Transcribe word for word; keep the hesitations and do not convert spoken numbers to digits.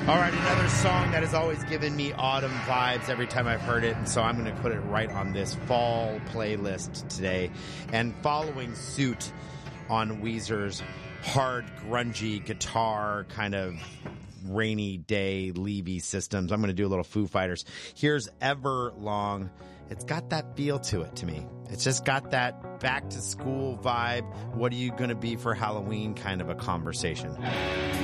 All right, another song that has always given me autumn vibes every time I've heard it, and so I'm going to put it right on this fall playlist today. And following suit on Weezer's hard, grungy guitar kind of rainy day Levy systems, I'm going to do a little Foo Fighters. Here's Everlong. It's got that feel to it to me. It's just got that back to school vibe. What are you going to be for Halloween kind of a conversation.